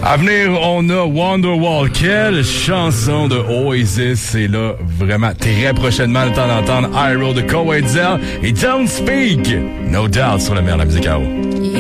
À venir, on a Wonderwall. Quelle chanson de Oasis. Et là, vraiment, très prochainement, le temps d'entendre I Roll de Koweït Zell et Don't Speak. No Doubt sur la mer de la musique à eau.